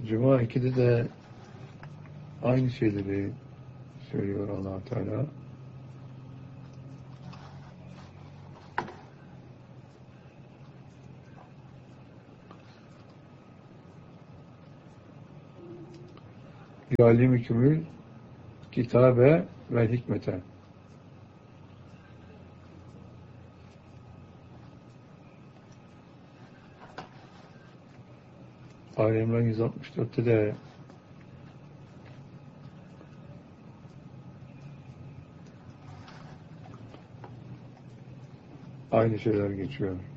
Cuma 2'de de aynı şeyleri söylüyor Allah Teala. Yâlimükümül kitabe ve hikmete. Ali İmran 164'te de aynı şeyler geçiyor.